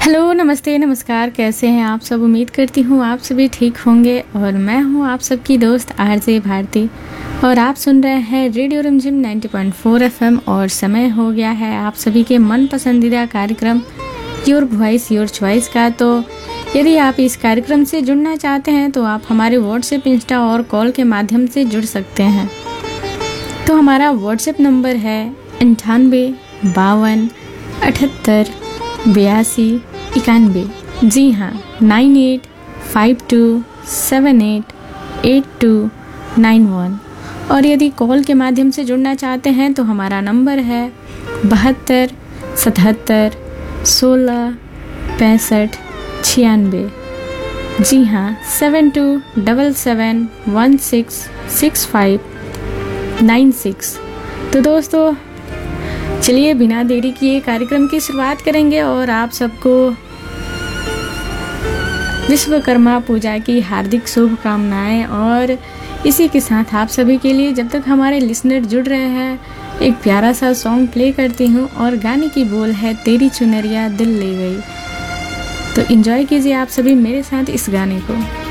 Hello, नमस्ते, नमस्कार। कैसे हैं आप सब? उम्मीद करती हूँ आप सभी ठीक होंगे। और मैं हूँ आप सबकी दोस्त आरजे भारती और आप सुन रहे हैं रेडियो रिमझिम 90.4 एफएम। और समय हो गया है आप सभी के मन पसंदीदा कार्यक्रम योर वॉइस योर चॉइस का। तो यदि आप इस कार्यक्रम से जुड़ना चाहते हैं तो आप हमारे व्हाट्सएप, इंस्टा और कॉल के माध्यम से जुड़ सकते हैं। तो हमारा व्हाट्सएप नंबर है 98 52 78 82 91। जी हाँ, 9852788291। और यदि कॉल के माध्यम से जुड़ना चाहते हैं तो हमारा नंबर है 72 77 16 65 96। जी हाँ, 7277166596। तो दोस्तों, चलिए बिना देरी किए कार्यक्रम की शुरुआत करेंगे और आप सबको विश्वकर्मा पूजा की हार्दिक शुभकामनाएं। और इसी के साथ आप सभी के लिए, जब तक हमारे लिसनर जुड़ रहे हैं, एक प्यारा सा सॉन्ग प्ले करती हूँ। और गाने की बोल है तेरी चुनरिया दिल ले गई। तो एंजॉय कीजिए आप सभी मेरे साथ इस गाने को।